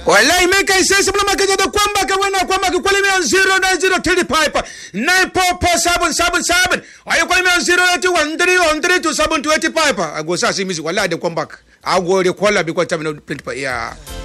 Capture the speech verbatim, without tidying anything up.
Wallahi meka isese mna makaja do kwamba ka wena kwamba ka kwali me zero nine zero three five nine four four seven seven seven. Ayo kwali me zero eight one three one three two seven two eight five. Ago sa simizi wallahi de kwamba. Ago de kwala bi kwa tamina print pa ya.